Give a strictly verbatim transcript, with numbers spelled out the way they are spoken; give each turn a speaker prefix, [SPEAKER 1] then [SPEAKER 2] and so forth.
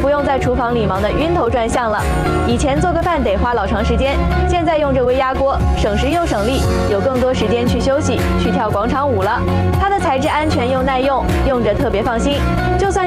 [SPEAKER 1] 不用在厨房里忙得晕头转向了。以前做个饭得花老长时间，现在用这微压锅，省时又省力，有更多时间去休息、去跳广场舞了。它的材质安全又耐用，用着特别放心。就算